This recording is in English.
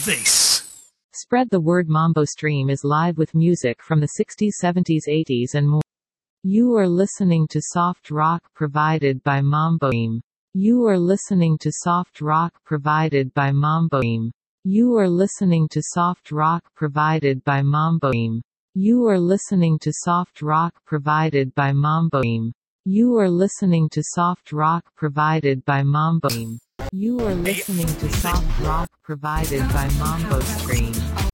this. Spread the word. Mambo Stream is live with music from the 60s, 70s, 80s and more. You are listening to soft rock provided by Mambo Stream. You are listening to soft rock provided by Mambo Stream. You are listening to soft rock provided by Mambo Stream. You are listening to soft rock provided by Mambo Stream. You are listening to soft rock provided by Mambo Stream. You are listening to soft rock provided by Mambo Stream.